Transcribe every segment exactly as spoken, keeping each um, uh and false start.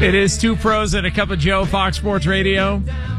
It is Two Pros and a Cup of Joe, Fox Sports Radio.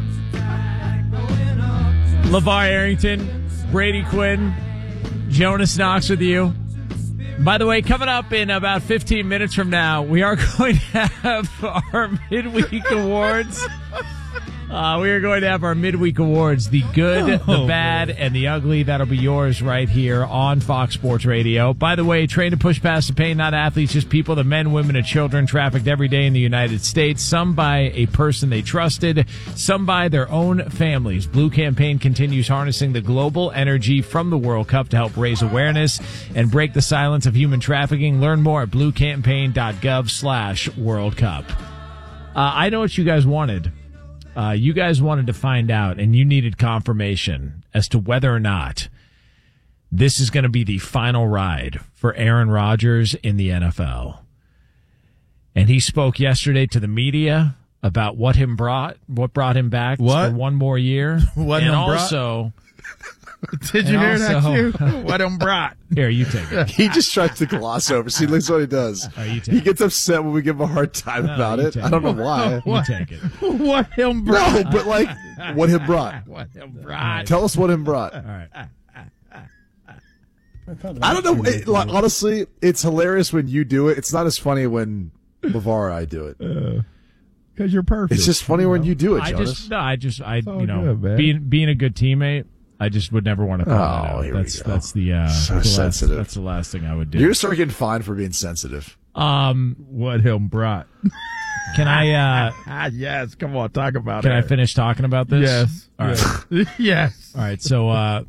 LeVar Arrington, Brady Quinn, Jonas Knox with you. By the way, coming up in about fifteen minutes from now, we are going to have our midweek awards. Uh, we are going to have our midweek awards, the good, oh, the bad, boy. and the ugly. That'll be yours right here on Fox Sports Radio. By the way, trained to push past the pain, not athletes, just people, the men, women, and children trafficked every day in the United States, some by a person they trusted, some by their own families. Blue Campaign continues harnessing the global energy from the World Cup to help raise awareness and break the silence of human trafficking. Learn more at bluecampaign.gov slash World Cup. Uh, I know what you guys wanted. Uh, you guys wanted to find out, and you needed confirmation as to whether or not this is going to be the final ride for Aaron Rodgers in the N F L. And he spoke yesterday to the media about what him brought, what brought him back what? for one more year. What and him also, did you hear also, that too? What him brought? Here, you take it. He just tries to gloss over. See, looks what he does. Oh, you take he it. gets upset when we give him a hard time No, about you it. take I don't it. know why. You take it. What him brought? No, but like, what him brought. What him brought? Tell us what him brought. All right. I don't know. It, like, honestly, it's hilarious when you do it. It's not as funny when LeVar and I do it. Because uh, you're perfect. It's just funny when you do it, I Jonas. just, no, I just, I, all you know, good, man. being being a good teammate, I just would never want to call Oh, that out. here we That's go. that's the uh, So the last, sensitive. that's the last thing I would do. You're gonna start getting fined for being sensitive. Um, What him brought? can I uh, Ah, yes. Come on, talk about can it. I finish talking about this? Yes. All right. Yes. yes. All right. So, uh,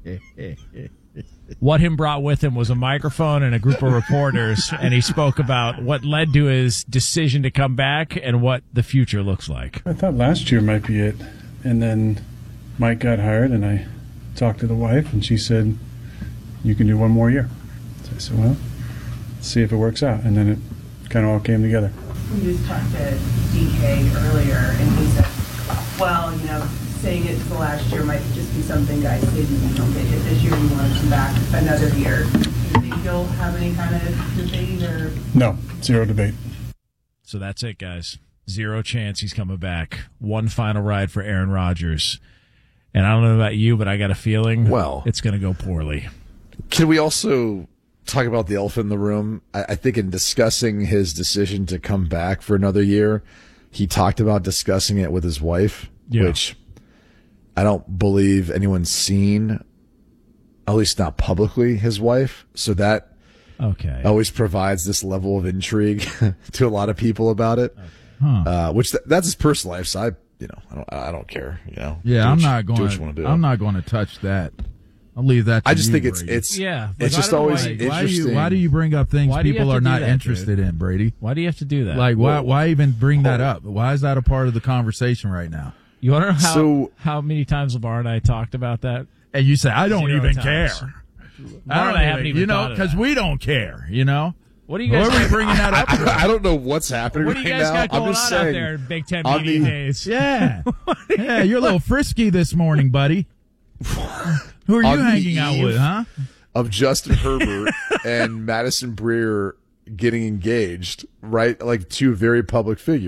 what him brought with him was a microphone and a group of reporters, and he spoke about what led to his decision to come back and what the future looks like. I thought last year might be it. And then Mike got hired, and I talked to the wife, and she said, you can do one more year. So I said, well, let's see if it works out. And then it kind of all came together. We just talked to D K earlier, and he said, well, you know, saying it the last year might just be something guys say, you don't get hit this year, you want to come back another year. Do you think you'll have any kind of debate or? No, zero debate. So that's it, guys. Zero chance he's coming back. One final ride for Aaron Rodgers. And I don't know about you, but I got a feeling Well, it's going to go poorly. Can we also talk about the elephant in the room? I, I think in discussing his decision to come back for another year, he talked about discussing it with his wife, Yeah. which I don't believe anyone's seen, at least not publicly, his wife. So that Okay. always provides this level of intrigue to a lot of people about it, Huh. uh, which th- that's his personal life. So I, you know, I don't, I don't care. You know, Yeah, Do I'm what you- not do going. what you wanna do. I'm not going to touch that. I'll leave that to I just you, think it's Brady. it's Yeah, like, it's I just don't know always why- Why do interesting. you Why do you bring up things Why do you people have are to do not that, interested dude? in, Brady? Why do you have to do that? Like, why Well, why even bring that oh. up? Why is that a part of the conversation right now? You want to know how, So- how many times LeVar and I talked about that? And you say I don't Zero even times. care. LeVar and I haven't even you know, thought of because that. we don't care. You know, What do you guys Why are we bringing that up? I, I don't know what's happening What do you right guys now. got going I'm on just out saying, there in Big Ten on media the- days? Yeah, yeah, you're a little frisky this morning, buddy. Who are On you the hanging out eve with, huh? of Justin Herbert and Madison Breer getting engaged, right? Like two very public figures.